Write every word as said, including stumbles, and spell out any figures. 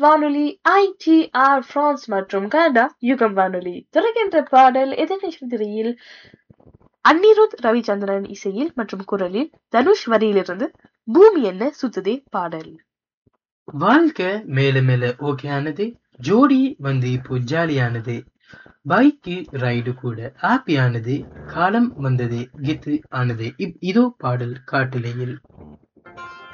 வானொலி, ஐ D R France மற்றும் Canada யுகம் வானொலி. திரைக்கின்ற பாடல் எதிர்நீச்சல் திரையில் அனிருத் ரவிச்சந்திரன் இசையில் மற்றும் குரலில் தனுஷ் வரியிலிருந்து பூமி என்ன சுத்துதே பாடல். வாழ்க்கை மேல மேல ஓகேயானது, ஜோடி வந்து இப்போ ஜாலியானது, பைக்கு ரைடு கூட ஹாப்பியானது, காலம் வந்தது கெத்து ஆனது. இப்- இதோ பாடல் காட்டலையில்